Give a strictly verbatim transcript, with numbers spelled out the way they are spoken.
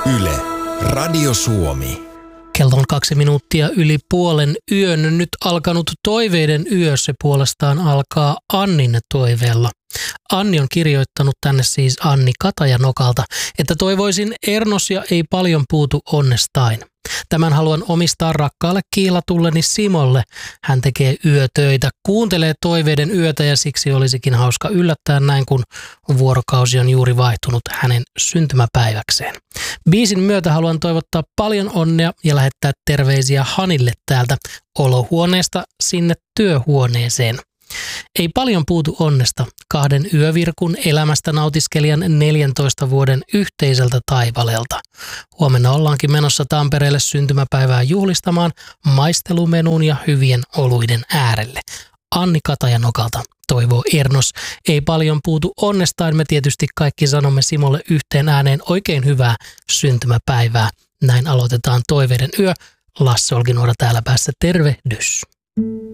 Yle, Radio Suomi. Kello on kaksi minuuttia yli puolen yön. Nyt alkanut toiveiden yö, se puolestaan alkaa Annin toiveella. Anni on kirjoittanut tänne siis Anni Katajanokalta, että toivoisin Ernosia ei paljon puutu onnestain. Tämän haluan omistaa rakkaalle kiilatulleni Simolle. Hän tekee yötöitä, kuuntelee toiveiden yötä ja siksi olisikin hauska yllättää näin, kun vuorokausi on juuri vaihtunut hänen syntymäpäiväkseen. Biisin myötä haluan toivottaa paljon onnea ja lähettää terveisiä Hanille täältä olohuoneesta sinne työhuoneeseen. Ei paljon puutu onnesta, kahden yövirkun elämästä nautiskelijan neljäntoista vuoden yhteiseltä taipaleelta. Huomenna ollaankin menossa Tampereelle syntymäpäivää juhlistamaan maistelumenun ja hyvien oluiden äärelle. Anni Katajanokalta toivoo Ernos. Ei paljon puutu onnestaan, me tietysti kaikki sanomme Simolle yhteen ääneen oikein hyvää syntymäpäivää. Näin aloitetaan toiveiden yö. Lasse Olkinuora täällä päässä, tervehdys.